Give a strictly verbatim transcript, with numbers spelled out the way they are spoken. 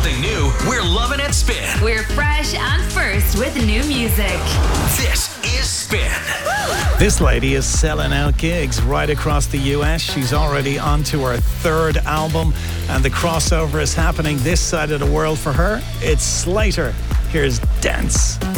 something new, we're loving it Spin. We're fresh and first with new music. This is Spin. This lady is selling out gigs right across the U S. She's already on to her third album, and the crossover is happening this side of the world for her. It's Slater. Here's Dance.